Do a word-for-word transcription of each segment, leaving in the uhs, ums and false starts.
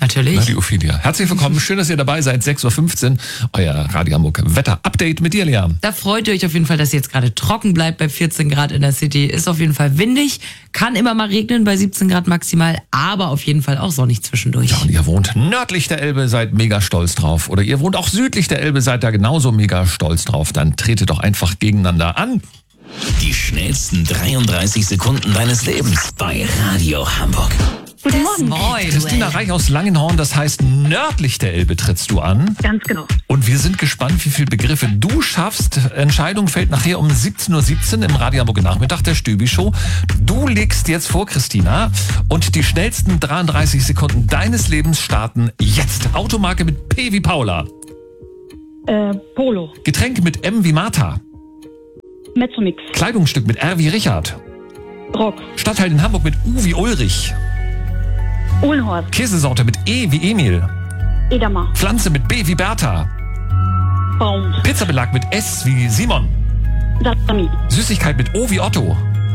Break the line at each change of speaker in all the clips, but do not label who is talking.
Natürlich.
Na, die Ophelia. Herzlich willkommen, schön, dass ihr dabei seid. sechs Uhr fünfzehn, euer Radio Hamburg Wetter-Update mit dir, Lia.
Da freut ihr euch auf jeden Fall, dass ihr jetzt gerade trocken bleibt bei vierzehn Grad in der City. Ist auf jeden Fall windig, kann immer mal regnen bei siebzehn Grad maximal, aber auf jeden Fall auch sonnig zwischendurch.
Ja, und ihr wohnt nördlich der Elbe, seid mega stolz drauf. Oder ihr wohnt auch südlich der Elbe, seid da genauso mega stolz drauf. Dann tretet doch einfach gegeneinander an.
Die schnellsten dreiunddreißig Sekunden deines Lebens bei Radio Hamburg.
Guten Morgen.
Moin.
Christina Reich aus Langenhorn, das heißt nördlich der Elbe trittst du an.
Ganz genau.
Und wir sind gespannt, wie viele Begriffe du schaffst. Entscheidung fällt nachher um siebzehn Uhr siebzehn im Radio Hamburg Nachmittag der Stübi-Show. Du legst jetzt vor, Christina, und die schnellsten dreiunddreißig Sekunden deines Lebens starten jetzt. Automarke mit P wie Paula.
Äh, Polo.
Getränk mit M wie Martha.
Mezzomix.
Kleidungsstück mit R wie Richard.
Rock.
Stadtteil in Hamburg mit U wie Ulrich.
Uhlenhorst.
Käsesorte mit E wie Emil.
Edamer.
Pflanze mit B wie Bertha.
Baum.
Pizzabelag mit S wie Simon.
Salami.
Süßigkeit mit O wie Otto.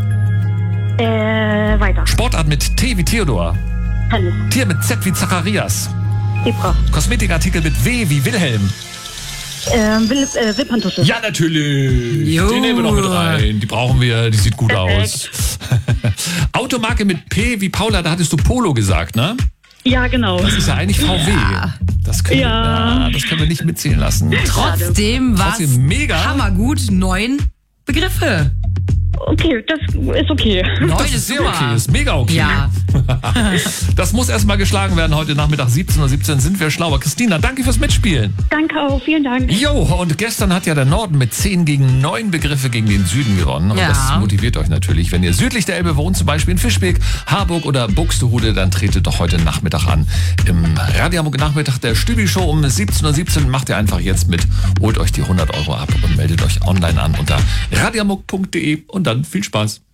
Äh, weiter.
Sportart mit T wie Theodor.
Tennis.
Tier mit Z wie Zacharias.
Zebra.
Kosmetikartikel mit W wie Wilhelm.
Äh, Will, äh, Wimperntusche.
Ja, natürlich.
Jo.
Die nehmen wir noch mit rein. Die brauchen wir. Die sieht gut aus. Automarke mit P wie Paula, da hattest du Polo gesagt, ne?
Ja, genau.
Das ist ja eigentlich V W. Das können,
Ja.
wir, ja, das können wir nicht mitzählen lassen.
Trotzdem war es
Trotzdem mega.
hammergut. Neun Begriffe.
Okay, das ist okay.
Neun
Das ist sehr okay, ist mega okay.
Ja.
Das muss erstmal geschlagen werden. Heute Nachmittag siebzehn Uhr siebzehn sind wir schlauer. Christina, danke fürs Mitspielen.
Danke auch, vielen Dank.
Jo, und gestern hat ja der Norden mit zehn gegen neun Begriffe gegen den Süden gewonnen. Und
Ja.
das motiviert euch natürlich. Wenn ihr südlich der Elbe wohnt, zum Beispiel in Fischbeck, Harburg oder Buxtehude, dann tretet doch heute Nachmittag an. Im Radio Hamburg Nachmittag der Stübi-Show um siebzehn Uhr siebzehn. Macht ihr einfach jetzt mit, holt euch die hundert Euro ab und meldet euch online an unter radio hamburg punkt de und dann viel Spaß.